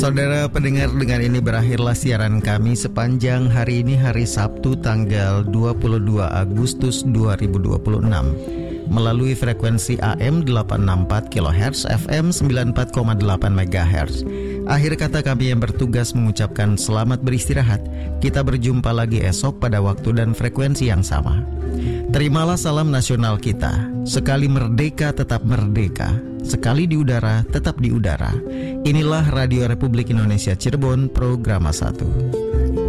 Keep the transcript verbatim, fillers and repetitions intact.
Saudara pendengar, dengan ini berakhirlah siaran kami sepanjang hari ini, hari Sabtu tanggal dua puluh dua Agustus dua ribu dua puluh enam. Melalui frekuensi A M delapan enam empat kilohertz, F M sembilan empat koma delapan megahertz. Akhir kata kami yang bertugas mengucapkan selamat beristirahat. Kita berjumpa lagi esok pada waktu dan frekuensi yang sama. Terimalah salam nasional kita. Sekali merdeka tetap merdeka. Sekali di udara tetap di udara. Inilah Radio Republik Indonesia Cirebon, Programa satu.